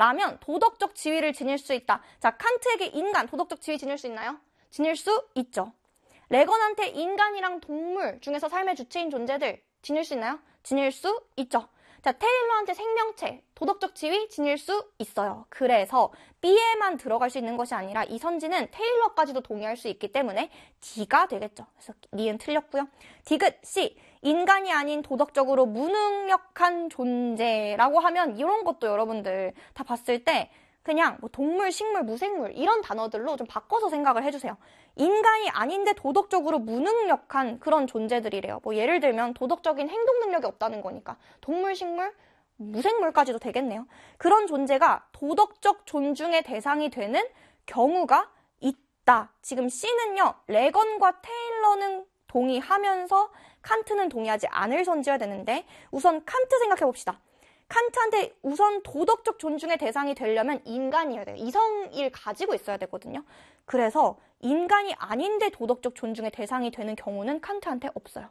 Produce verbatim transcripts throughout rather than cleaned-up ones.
라면 도덕적 지위를 지닐 수 있다. 자, 칸트에게 인간 도덕적 지위 지닐 수 있나요? 지닐 수 있죠. 레건한테 인간이랑 동물 중에서 삶의 주체인 존재들 지닐 수 있나요? 지닐 수 있죠. 자, 테일러한테 생명체, 도덕적 지위 지닐 수 있어요. 그래서 B에만 들어갈 수 있는 것이 아니라 이 선지는 테일러까지도 동의할 수 있기 때문에 D가 되겠죠. 그래서 니은 틀렸고요. 디귿 C, 인간이 아닌 도덕적으로 무능력한 존재라고 하면 이런 것도 여러분들 다 봤을 때 그냥 뭐 동물, 식물, 무생물 이런 단어들로 좀 바꿔서 생각을 해주세요. 인간이 아닌데 도덕적으로 무능력한 그런 존재들이래요. 뭐 예를 들면 도덕적인 행동 능력이 없다는 거니까 동물, 식물, 무생물까지도 되겠네요. 그런 존재가 도덕적 존중의 대상이 되는 경우가 있다. 지금 C는요. 레건과 테일러는 동의하면서 칸트는 동의하지 않을 선지어야 되는데 우선 칸트 생각해 봅시다. 칸트한테 우선 도덕적 존중의 대상이 되려면 인간이어야 돼요. 이성을 가지고 있어야 되거든요. 그래서 인간이 아닌데 도덕적 존중의 대상이 되는 경우는 칸트한테 없어요.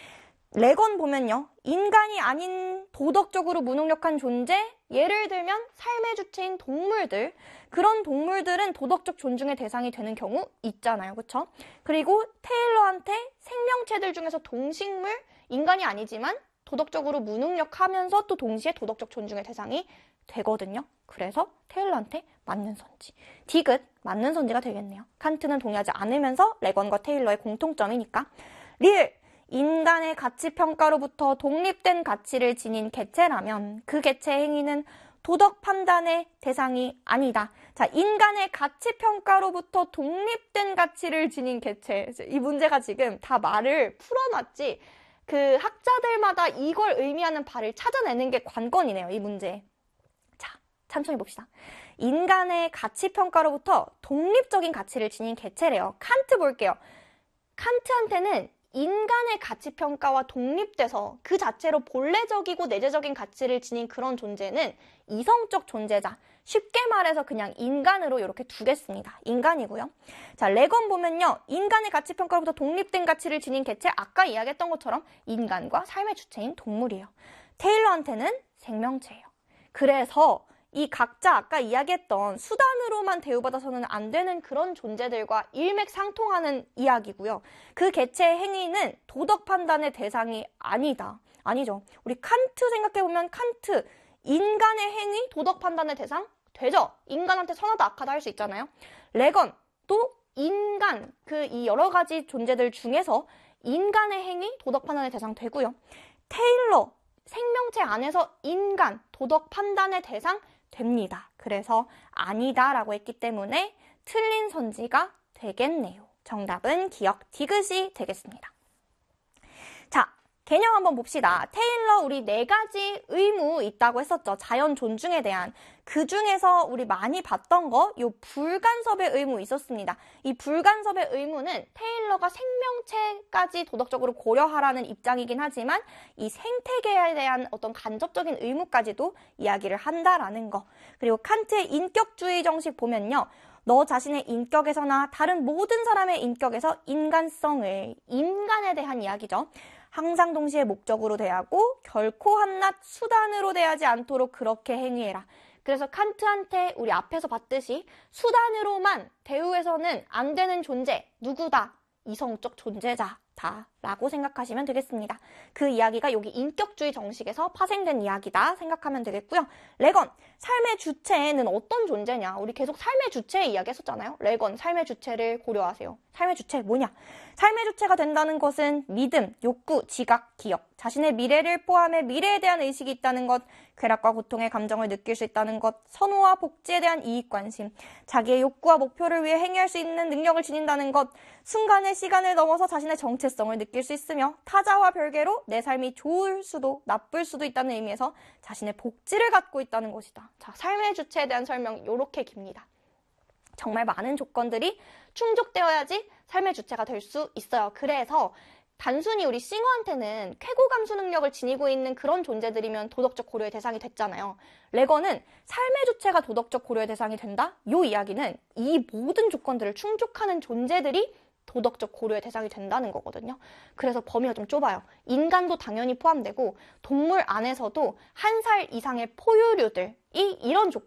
레건 보면요. 인간이 아닌 도덕적으로 무능력한 존재, 예를 들면 삶의 주체인 동물들, 그런 동물들은 도덕적 존중의 대상이 되는 경우 있잖아요. 그렇죠? 그리고 테일러한테 생명체들 중에서 동식물, 인간이 아니지만 도덕적으로 무능력하면서 또 동시에 도덕적 존중의 대상이 되거든요. 그래서 테일러한테 맞는 선지. 디귿, 맞는 선지가 되겠네요. 칸트는 동의하지 않으면서 레건과 테일러의 공통점이니까. 리을, 인간의 가치평가로부터 독립된 가치를 지닌 개체라면 그 개체 행위는 도덕 판단의 대상이 아니다. 자, 인간의 가치평가로부터 독립된 가치를 지닌 개체. 이 문제가 지금 다 말을 풀어놨지 그 학자들마다 이걸 의미하는 바를 찾아내는 게 관건이네요. 이 문제. 자, 천천히 봅시다. 인간의 가치평가로부터 독립적인 가치를 지닌 개체래요. 칸트 볼게요. 칸트한테는 인간의 가치평가와 독립돼서 그 자체로 본래적이고 내재적인 가치를 지닌 그런 존재는 이성적 존재자. 쉽게 말해서 그냥 인간으로 이렇게 두겠습니다. 인간이고요. 자, 레건 보면요. 인간의 가치평가로부터 독립된 가치를 지닌 개체, 아까 이야기했던 것처럼 인간과 삶의 주체인 동물이에요. 테일러한테는 생명체예요. 그래서 이 각자 아까 이야기했던 수단으로만 대우받아서는 안 되는 그런 존재들과 일맥상통하는 이야기고요. 그 개체의 행위는 도덕 판단의 대상이 아니다. 아니죠. 우리 칸트 생각해보면 칸트, 인간의 행위, 도덕 판단의 대상 되죠. 인간한테 선하다 악하다 할 수 있잖아요. 레건, 또 인간, 그 이 여러 가지 존재들 중에서 인간의 행위, 도덕 판단의 대상 되고요. 테일러, 생명체 안에서 인간, 도덕 판단의 대상 됩니다. 그래서 아니다라고 했기 때문에 틀린 선지가 되겠네요. 정답은 기억 디귿이 되겠습니다. 자, 개념 한번 봅시다. 테일러 우리 네 가지 의무 있다고 했었죠. 자연 존중에 대한. 그 중에서 우리 많이 봤던 거, 요 불간섭의 의무 있었습니다. 이 불간섭의 의무는 테일러가 생명체까지 도덕적으로 고려하라는 입장이긴 하지만 이 생태계에 대한 어떤 간접적인 의무까지도 이야기를 한다라는 거. 그리고 칸트의 인격주의 정식 보면요. 너 자신의 인격에서나 다른 모든 사람의 인격에서 인간성을, 인간에 대한 이야기죠. 항상 동시에 목적으로 대하고 결코 한낱 수단으로 대하지 않도록 그렇게 행위해라. 그래서 칸트한테 우리 앞에서 봤듯이 수단으로만 대우해서는 안 되는 존재, 누구다? 이성적 존재자다 라고 생각하시면 되겠습니다. 그 이야기가 여기 인격주의 정식에서 파생된 이야기다 생각하면 되겠고요. 레건, 삶의 주체는 어떤 존재냐? 우리 계속 삶의 주체 이야기 했었잖아요. 레건, 삶의 주체를 고려하세요. 삶의 주체 뭐냐? 삶의 주체가 된다는 것은 믿음, 욕구, 지각, 기억, 자신의 미래를 포함해 미래에 대한 의식이 있다는 것, 쾌락과 고통의 감정을 느낄 수 있다는 것, 선호와 복지에 대한 이익관심, 자기의 욕구와 목표를 위해 행위할 수 있는 능력을 지닌다는 것, 순간의 시간을 넘어서 자신의 정체성을 느낄 수 있으며 타자와 별개로 내 삶이 좋을 수도 나쁠 수도 있다는 의미에서 자신의 복지를 갖고 있다는 것이다. 자, 삶의 주체에 대한 설명 이렇게 깁니다. 정말 많은 조건들이 충족되어야지 삶의 주체가 될 수 있어요. 그래서 단순히 우리 싱어한테는 쾌고 감수 능력을 지니고 있는 그런 존재들이면 도덕적 고려의 대상이 됐잖아요. 레건은 삶의 주체가 도덕적 고려의 대상이 된다? 이 이야기는 이 모든 조건들을 충족하는 존재들이 도덕적 고려의 대상이 된다는 거거든요. 그래서 범위가 좀 좁아요. 인간도 당연히 포함되고 동물 안에서도 한 살 이상의 포유류들이 이런 조,